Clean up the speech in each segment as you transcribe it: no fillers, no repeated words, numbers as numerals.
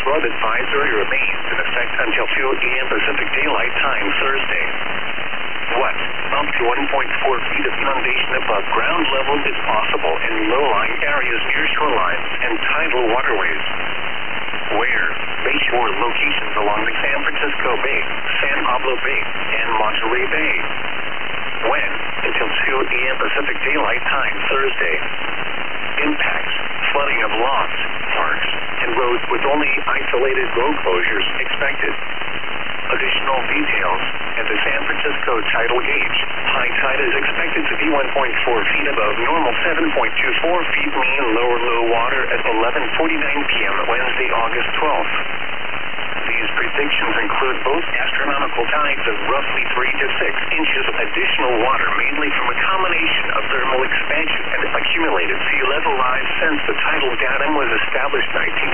flood advisory remains in effect until 2 a.m. Pacific Daylight Time Thursday. What? Up to 1.4 feet of inundation above ground level is possible in low-lying areas near shorelines and tidal waterways. Where? Bayshore locations along the San Francisco Bay, San Pablo Bay, and Monterey Bay. When? Until 2 a.m. Pacific Daylight Time Thursday. Impacts: flooding of lots, parks, and roads with only isolated road closures expected. Additional details: at the San Francisco tidal gauge, high tide is expected to be 1.4 feet above normal, 7.24 feet mean low water at 11:49 p.m. Wednesday, August 12th. These predictions include both astronomical tides of roughly 3 to 6 inches of additional water, mainly from a combination of thermal expansion and accumulated sea level rise since the tidal datum was established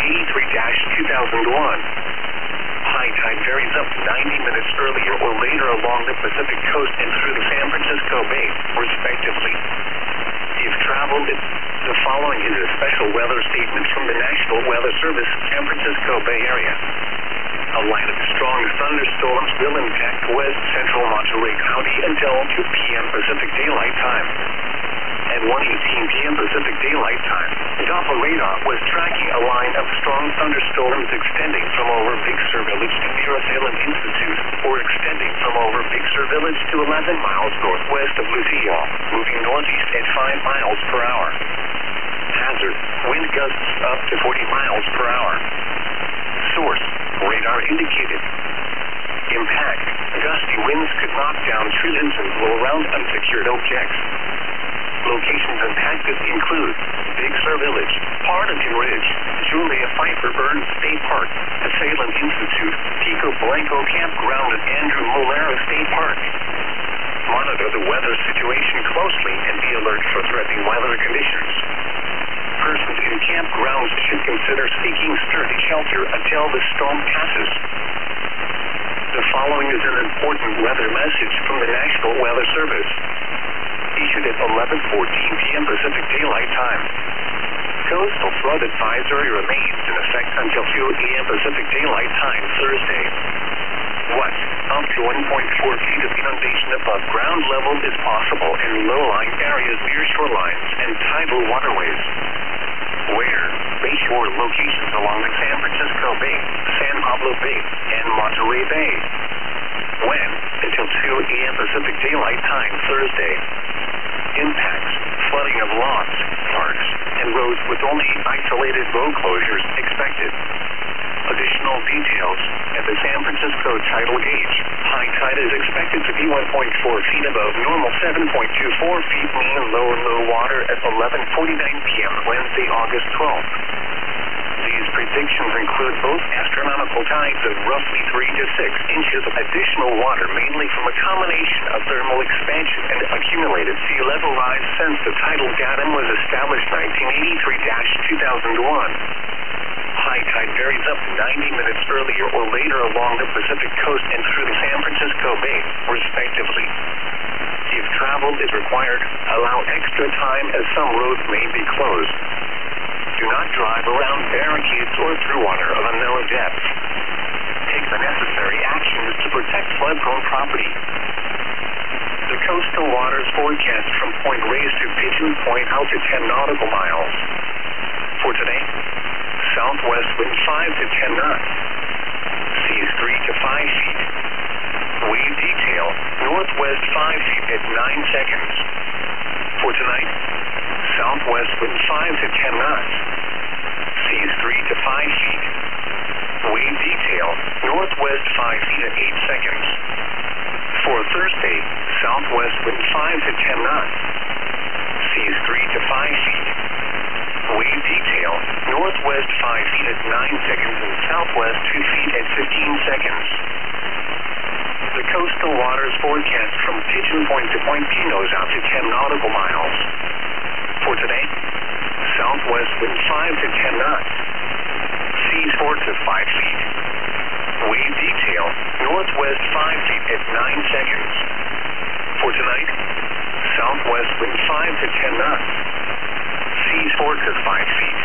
1983-2001. High tide varies up to 90 minutes earlier or later along the Pacific coast and through the San Francisco Bay, respectively. If traveled, the following is a special weather statement from the National Weather Service, San Francisco Bay Area. A line of strong thunderstorms will impact west central Monterey County until 2 p.m. Pacific Daylight Time. At 1:18 p.m. Pacific Daylight Time, Doppler radar was tracking a line of strong thunderstorms extending from over Big Sur Village to near Salem Institute, or extending from over Big Sur Village to 11 miles northwest of Lucio, moving northeast at 5 miles per hour. Hazard: wind gusts up to 40 miles per hour. Source: radar indicated. Impact: gusty winds could knock down trees and blow around unsecured objects. Locations impacted include Big Sur Village, Partagon Ridge, Julia Pfeiffer Burns State Park, Salem Institute, Pico Blanco Campground, and Andrew Molera State Park. Monitor the weather situation closely and be alert for threatening weather conditions. Persons in campgrounds should consider seeking sturdy shelter until the storm passes. The following is an important weather message from the National Weather Service. Issued at 11:14 p.m. Pacific Daylight Time. Coastal flood advisory remains in effect until 2 a.m. Pacific Daylight Time Thursday. What? Up to 1.4 feet of inundation above ground level is possible in low-lying areas near shorelines and tidal waterways. Where? Bayshore locations along the San Francisco Bay, San Pablo Bay, and Monterey Bay. When? Until 2 a.m. Pacific Daylight Time Thursday. Impacts: flooding of lots, parks, and roads with only isolated road closures expected. Additional details: at the San Francisco tidal gauge, high tide is expected to be 1.4 feet above normal, 7.24 feet mean low water at 11:49 p.m. Wednesday, August 12th. These predictions include both astronomical tides of roughly 3 to 6 inches of additional water, mainly from a combination of thermal expansion and accumulated sea level rise since the tidal datum was established 1983-2001. High tide varies up to 90 minutes earlier or later along the Pacific coast and through the San Francisco Bay, respectively. If travel is required, allow extra time as some roads may be closed. Do not drive around barricades or through water of unknown depth. Take the necessary actions to protect flood-prone property. The coastal waters forecast from Point Reyes to Pigeon Point out to 10 nautical miles. For today, southwest wind 5 to 10 knots. Seas 3 to 5 feet. Wave detail, northwest 5 feet at 9 seconds. For tonight, southwest wind 5 to 10 knots. Seas 3 to 5 feet. Wave detail, northwest 5 feet at 8 seconds. For Thursday, southwest wind 5 to 10 knots. Seas 3 to 5 feet. Wave detail, northwest 5 feet at 9 seconds and southwest 2 feet at 15 seconds. The coastal waters forecast from Pigeon Point to Point Pinos out to 10 nautical miles. For today, southwest wind 5 to 10 knots. Seas 4 to 5 feet. Wave detail, northwest 5 feet at 9 seconds. For tonight, southwest wind 5 to 10 knots. Seas 4 to 5 feet.